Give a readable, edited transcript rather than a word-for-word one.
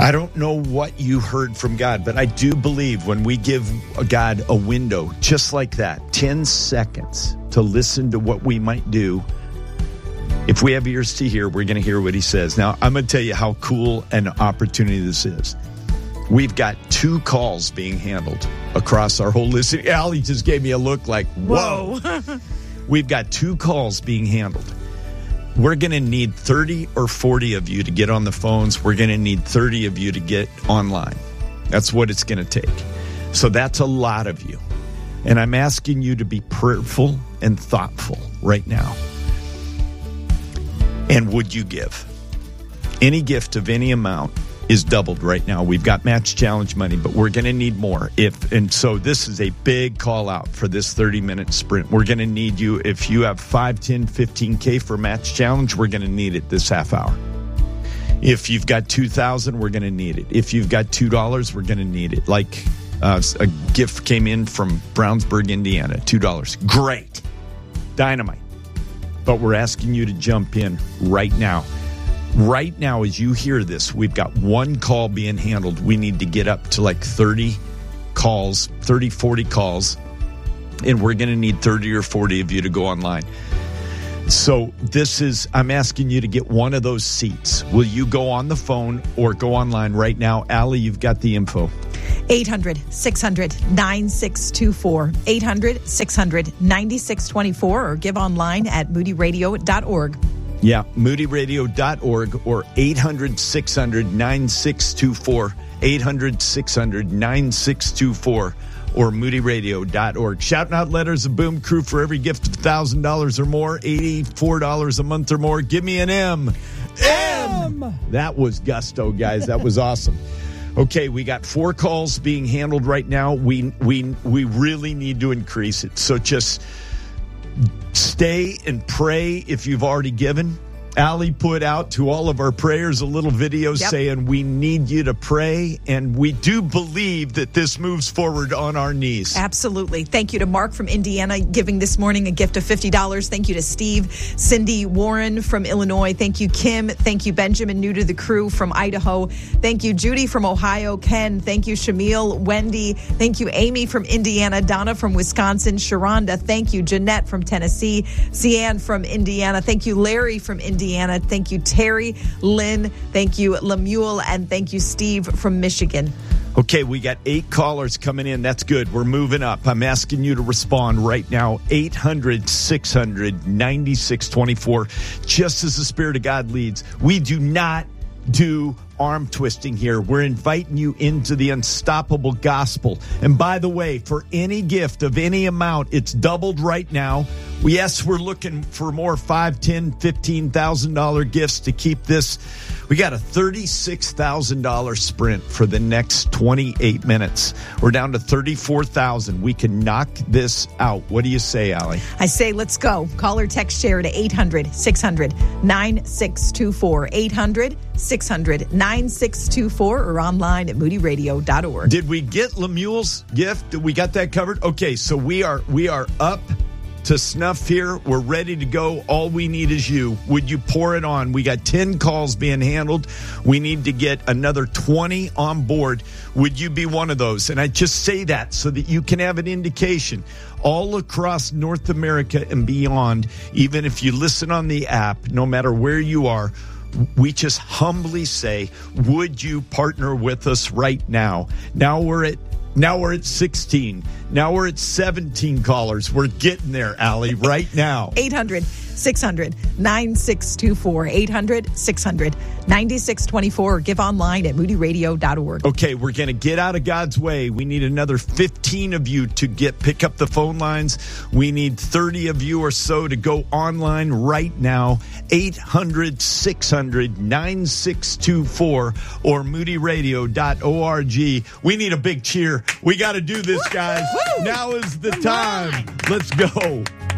I don't know what you heard from God, but I do believe when we give God a window just like that, 10 seconds to listen to what we might do, if we have ears to hear, we're going to hear what he says. Now, I'm going to tell you how cool an opportunity this is. We've got 2 calls being handled across our whole list. Allie just gave me a look like, whoa. We've got 2 calls being handled. We're going to need 30 or 40 of you to get on the phones. We're going to need 30 of you to get online. That's what it's going to take. So that's a lot of you. And I'm asking you to be prayerful and thoughtful right now. And would you give? Any gift of any amount is doubled right now. We've got Match Challenge money, but we're going to need more. So this is a big call out for this 30-minute sprint. We're going to need you. If you have 5, 10, 15K for Match Challenge, we're going to need it this half hour. If you've got $2,000, we're going to need it. If you've got $2, we're going to need it. Like a gift came in from Brownsburg, Indiana, $2. Great. Dynamite. But we're asking you to jump in right now. Right now, as you hear this, we've got 1 call being handled. We need to get up to like 30 calls, 30, 40 calls, and we're going to need 30 or 40 of you to go online. So I'm asking you to get one of those seats. Will you go on the phone or go online right now? Allie, you've got the info. 800-600-9624, 800-600-9624, or give online at moodyradio.org. Yeah, moodyradio.org or 800-600-9624, 800-600-9624, or moodyradio.org. Shouting out letters of Boom Crew for every gift of $1,000 or more, $84 a month or more. Give me an M. M! That was gusto, guys. That was awesome. Okay, we got 4 calls being handled right now. We really need to increase it. So just stay and pray if you've already given. Allie put out to all of our prayers a little video saying we need you to pray, and we do believe that this moves forward on our knees. Absolutely. Thank you to Mark from Indiana giving this morning a gift of $50. Thank you to Steve, Cindy, Warren from Illinois. Thank you, Kim. Thank you, Benjamin, new to the crew from Idaho. Thank you, Judy from Ohio. Ken. Thank you, Shamil, Wendy. Thank you, Amy from Indiana. Donna from Wisconsin. Sharonda. Thank you, Jeanette from Tennessee. Cian from Indiana. Thank you, Larry from Indiana. Thank you, Terry, Lynn. Thank you, Lemuel, and thank you, Steve from Michigan. Okay, we got 8 callers coming in. That's good. We're moving up. I'm asking you to respond right now. 800-600-9624. Just as the Spirit of God leads. We do not do arm twisting here. We're inviting you into the unstoppable gospel. And by the way, for any gift of any amount, it's doubled right now. Yes, we're looking for more $5,000, $10,000, $15,000 gifts to keep this. We got a $36,000 sprint for the next 28 minutes. We're down to $34,000. We can knock this out. What do you say, Allie? I say let's go. Call or text share to 800-600-9624, 800-600-9624, or online at moodyradio.org. Did we get Lemuel's gift? Did we got that covered? Okay, so we are up to snuff here. We're ready to go. All we need is you. Would you pour it on? We got 10 calls being handled. We need to get another 20 on board. Would you be one of those? And I just say that so that you can have an indication. All across North America and beyond, even if you listen on the app, no matter where you are, we just humbly say, would you partner with us right now? Now we're at 16. Now we're at 17 callers. We're getting there, Allie, right now. 800-600-9624. 800-600-9624. Or give online at moodyradio.org. Okay, we're going to get out of God's way. We need another 15 of you to pick up the phone lines. We need 30 of you or so to go online right now. 800-600-9624 or moodyradio.org. We need a big cheer. We got to do this, guys. Now is the time. Let's go.